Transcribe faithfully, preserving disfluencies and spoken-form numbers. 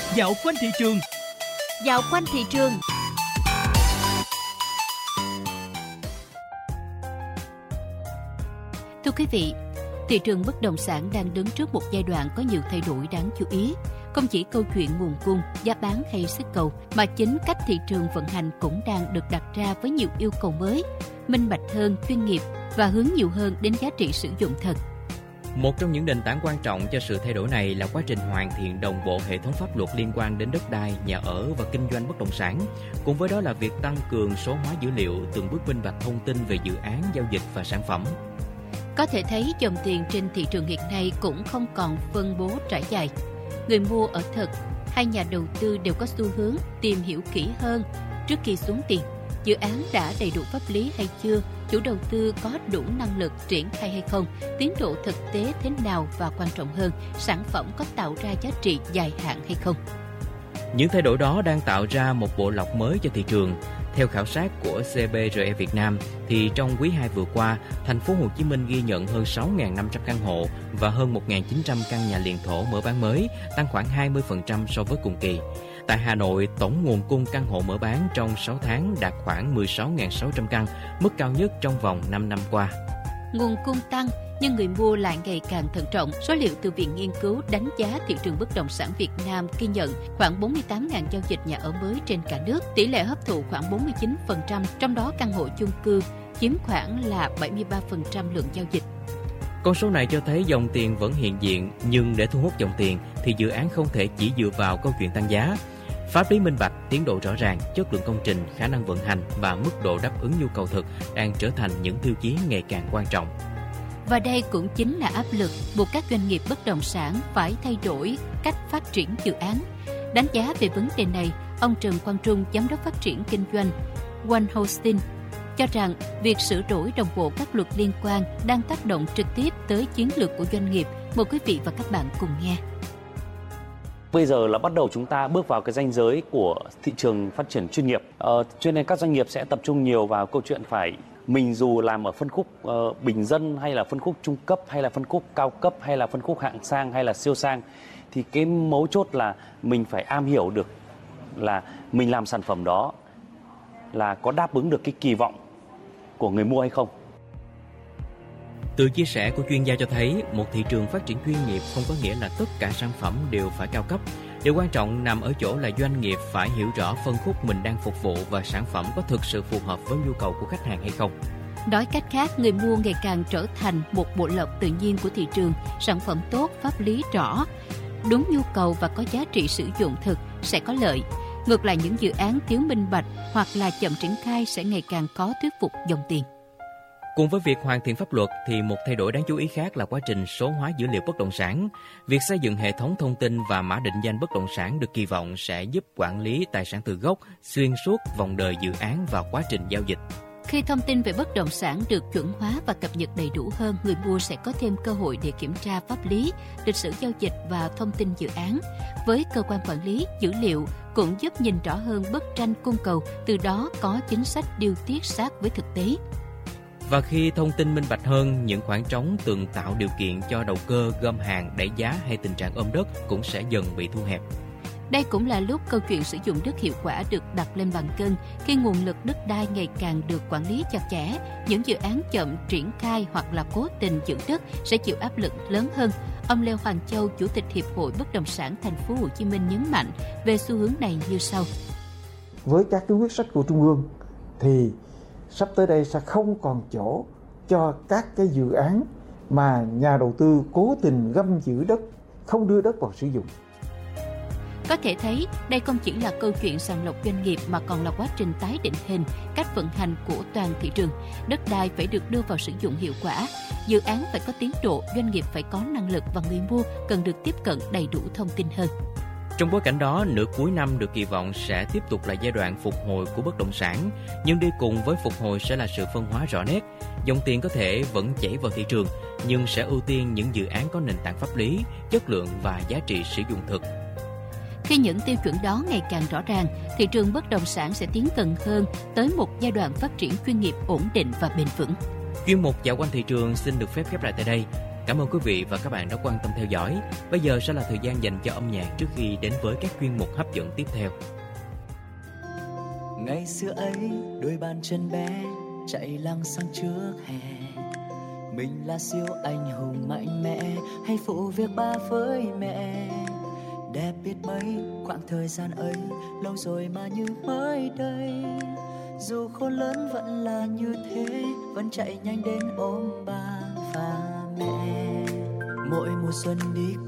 Dạo quanh thị trường. Dạo quanh thị trường. Thưa quý vị, thị trường bất động sản đang đứng trước một giai đoạn có nhiều thay đổi đáng chú ý. Không chỉ câu chuyện nguồn cung, giá bán hay sức cầu, mà chính cách thị trường vận hành cũng đang được đặt ra với nhiều yêu cầu mới, minh bạch hơn, chuyên nghiệp và hướng nhiều hơn đến giá trị sử dụng thật. Một trong những nền tảng quan trọng cho sự thay đổi này là quá trình hoàn thiện đồng bộ hệ thống pháp luật liên quan đến đất đai, nhà ở và kinh doanh bất động sản. Cùng với đó là việc tăng cường số hóa dữ liệu, từng bước minh bạch thông tin về dự án, giao dịch và sản phẩm. Có thể thấy dòng tiền trên thị trường hiện nay cũng không còn phân bố trải dài. Người mua ở thật hay nhà đầu tư đều có xu hướng tìm hiểu kỹ hơn trước khi xuống tiền. Dự án đã đầy đủ pháp lý hay chưa? Chủ đầu tư có đủ năng lực triển khai hay không? Tiến độ thực tế thế nào? Và quan trọng hơn, sản phẩm có tạo ra giá trị dài hạn hay không? Những thay đổi đó đang tạo ra một bộ lọc mới cho thị trường. Theo khảo sát của xê bê rờ e Việt Nam, thì trong quý hai vừa qua, thành phố Hồ Chí Minh ghi nhận hơn sáu nghìn năm trăm căn hộ và hơn một nghìn chín trăm căn nhà liền thổ mở bán mới, tăng khoảng hai mươi phần trăm so với cùng kỳ. Tại Hà Nội, tổng nguồn cung căn hộ mở bán trong sáu tháng đạt khoảng mười sáu nghìn sáu trăm căn, mức cao nhất trong vòng năm năm qua. Nguồn cung tăng, nhưng người mua lại ngày càng thận trọng. Số liệu từ Viện Nghiên cứu đánh giá thị trường bất động sản Việt Nam ghi nhận khoảng bốn mươi tám nghìn giao dịch nhà ở mới trên cả nước, tỷ lệ hấp thụ khoảng bốn mươi chín phần trăm, trong đó căn hộ chung cư chiếm khoảng là bảy mươi ba phần trăm lượng giao dịch. Con số này cho thấy dòng tiền vẫn hiện diện, nhưng để thu hút dòng tiền thì dự án không thể chỉ dựa vào câu chuyện tăng giá. Pháp lý minh bạch, tiến độ rõ ràng, chất lượng công trình, khả năng vận hành và mức độ đáp ứng nhu cầu thực đang trở thành những tiêu chí ngày càng quan trọng. Và đây cũng chính là áp lực buộc các doanh nghiệp bất động sản phải thay đổi cách phát triển dự án. Đánh giá về vấn đề này, ông Trần Quang Trung, Giám đốc phát triển kinh doanh One Hosting, cho rằng việc sửa đổi đồng bộ các luật liên quan đang tác động trực tiếp tới chiến lược của doanh nghiệp. Mời quý vị và các bạn cùng nghe. Bây giờ là bắt đầu chúng ta bước vào cái ranh giới của thị trường phát triển chuyên nghiệp. Ờ, cho nên các doanh nghiệp sẽ tập trung nhiều vào câu chuyện phải mình dù làm ở phân khúc uh, bình dân hay là phân khúc trung cấp hay là phân khúc cao cấp hay là phân khúc hạng sang hay là siêu sang, thì cái mấu chốt là mình phải am hiểu được là mình làm sản phẩm đó là có đáp ứng được cái kỳ vọng của người mua hay không. Từ chia sẻ của chuyên gia cho thấy, một thị trường phát triển chuyên nghiệp không có nghĩa là tất cả sản phẩm đều phải cao cấp. Điều quan trọng nằm ở chỗ là doanh nghiệp phải hiểu rõ phân khúc mình đang phục vụ và sản phẩm có thực sự phù hợp với nhu cầu của khách hàng hay không. Nói cách khác, người mua ngày càng trở thành một bộ lọc tự nhiên của thị trường, sản phẩm tốt, pháp lý rõ, đúng nhu cầu và có giá trị sử dụng thực sẽ có lợi. Ngược lại, những dự án thiếu minh bạch hoặc là chậm triển khai sẽ ngày càng khó thuyết phục dòng tiền. Cùng với việc hoàn thiện pháp luật thì một thay đổi đáng chú ý khác là quá trình số hóa dữ liệu bất động sản. Việc xây dựng hệ thống thông tin và mã định danh bất động sản được kỳ vọng sẽ giúp quản lý tài sản từ gốc, xuyên suốt vòng đời dự án và quá trình giao dịch. Khi thông tin về bất động sản được chuẩn hóa và cập nhật đầy đủ hơn, người mua sẽ có thêm cơ hội để kiểm tra pháp lý, lịch sử giao dịch và thông tin dự án. Với cơ quan quản lý, dữ liệu cũng giúp nhìn rõ hơn bức tranh cung cầu, từ đó có chính sách điều tiết sát với thực tế. Và khi thông tin minh bạch hơn, những khoảng trống từng tạo điều kiện cho đầu cơ gom hàng, đẩy giá hay tình trạng ôm đất cũng sẽ dần bị thu hẹp. Đây cũng là lúc câu chuyện sử dụng đất hiệu quả được đặt lên bàn cân. Khi nguồn lực đất đai ngày càng được quản lý chặt chẽ, những dự án chậm triển khai hoặc là cố tình giữ đất sẽ chịu áp lực lớn hơn. Ông Lê Hoàng Châu, Chủ tịch Hiệp hội Bất động sản Thành phố Hồ Chí Minh nhấn mạnh về xu hướng này như sau. Với các cái quyết sách của Trung ương thì sắp tới đây sẽ không còn chỗ cho các cái dự án mà nhà đầu tư cố tình găm giữ đất, không đưa đất vào sử dụng. Có thể thấy, đây không chỉ là câu chuyện sàng lọc doanh nghiệp mà còn là quá trình tái định hình, cách vận hành của toàn thị trường. Đất đai phải được đưa vào sử dụng hiệu quả, dự án phải có tiến độ, doanh nghiệp phải có năng lực và người mua cần được tiếp cận đầy đủ thông tin hơn. Trong bối cảnh đó, nửa cuối năm được kỳ vọng sẽ tiếp tục là giai đoạn phục hồi của bất động sản, nhưng đi cùng với phục hồi sẽ là sự phân hóa rõ nét. Dòng tiền có thể vẫn chảy vào thị trường, nhưng sẽ ưu tiên những dự án có nền tảng pháp lý, chất lượng và giá trị sử dụng thực. Khi những tiêu chuẩn đó ngày càng rõ ràng, thị trường bất động sản sẽ tiến gần hơn tới một giai đoạn phát triển chuyên nghiệp ổn định và bền vững. Chuyên mục Dạo quanh thị trường xin được phép khép lại tại đây. Cảm ơn quý vị và các bạn đã quan tâm theo dõi. Bây giờ sẽ là thời gian dành cho âm nhạc trước khi đến với các chuyên mục hấp dẫn tiếp theo. Ngày xưa ấy, đôi bàn chân bé chạy lăng xăng trước hè. Mình là siêu anh hùng mạnh mẽ, hay phụ việc ba với mẹ. Đẹp biết mấy khoảng thời gian ấy, lâu rồi mà như mới đây. Dù khôn lớn vẫn là như thế, vẫn chạy nhanh đến ôm ba và mẹ. Mỗi mùa xuân đi